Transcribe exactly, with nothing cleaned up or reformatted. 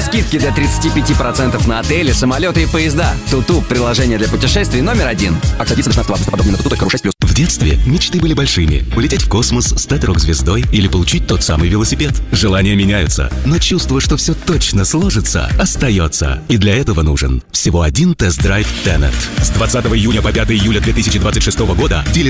Скидки до тридцать пять процентов на отели, самолеты и поезда. Туту – приложение для путешествий номер один. Акция длится до шестнадцатого августа. Подробнее на туту точка ру шесть плюс. В детстве мечты были большими. Улететь в космос, стать рок-звездой или получить тот самый велосипед. Желания меняются, но чувство, что все точно сложится, остается. И для этого нужен всего один тест-драйв Tenet. С двадцатого июня по пятое июля две тысячи двадцать шестого года дилер